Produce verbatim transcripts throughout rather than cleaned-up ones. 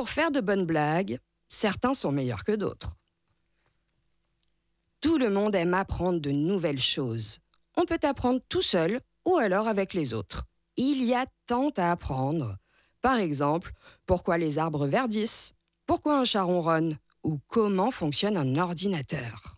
Pour faire de bonnes blagues, certains sont meilleurs que d'autres. Tout le monde aime apprendre de nouvelles choses. On peut apprendre tout seul ou alors avec les autres. Il y a tant à apprendre. Par exemple, pourquoi les arbres verdissent, pourquoi un chat ronronne ou comment fonctionne un ordinateur.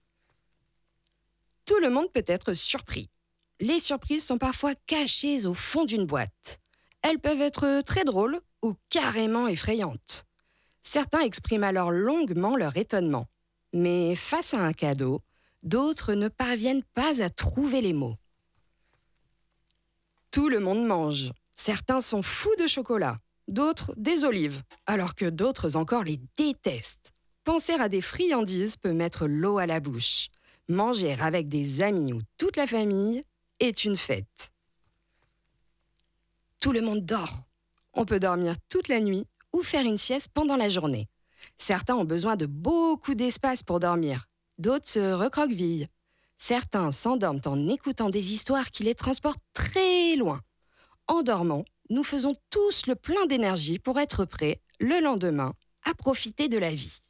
Tout le monde peut être surpris. Les surprises sont parfois cachées au fond d'une boîte. Elles peuvent être très drôles ou carrément effrayantes. Certains expriment alors longuement leur étonnement. Mais face à un cadeau, d'autres ne parviennent pas à trouver les mots. Tout le monde mange. Certains sont fous de chocolat, d'autres des olives, alors que d'autres encore les détestent. Penser à des friandises peut mettre l'eau à la bouche. Manger avec des amis ou toute la famille est une fête. Tout le monde dort. On peut dormir toute la nuit ou faire une sieste pendant la journée. Certains ont besoin de beaucoup d'espace pour dormir. D'autres se recroquevillent. Certains s'endorment en écoutant des histoires qui les transportent très loin. En dormant, nous faisons tous le plein d'énergie pour être prêts, le lendemain, à profiter de la vie.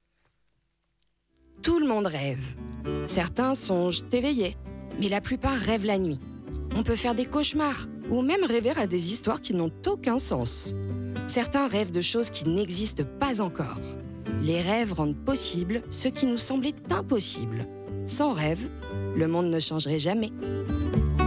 Tout le monde rêve. Certains songent éveillés, mais la plupart rêvent la nuit. On peut faire des cauchemars ou même rêver à des histoires qui n'ont aucun sens. Certains rêvent de choses qui n'existent pas encore. Les rêves rendent possible ce qui nous semblait impossible. Sans rêve, le monde ne changerait jamais.